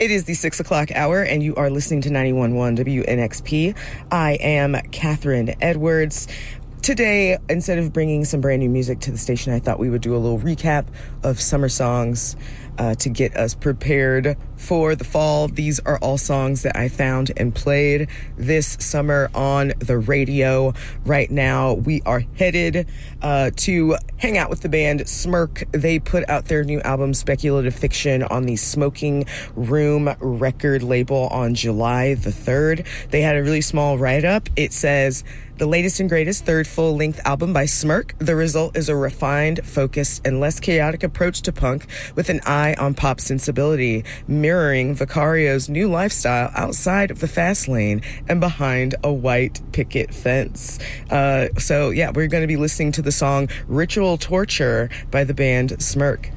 It is the 6 o'clock hour, and you are listening to 91.1 WNXP. I am Catherine Edwards. Today, instead of bringing some brand new music to the station, I thought we would do a little recap of summer songs to get us prepared for the fall. These are all songs that I found and played this summer on the radio. Right now, we are headed to hang out with the band Smirk. They put out their new album, Speculative Fiction, on the Smoking Room record label on July the 3rd. They had a really small write-up. It says, "The latest and greatest third full-length album by Smirk. The result is a refined, focused, and less chaotic approach to punk with an eye on pop sensibility, mirroring Vicario's new lifestyle outside of the fast lane and behind a white picket fence." We're going to be listening to the song Ritual Torture by the band Smirk.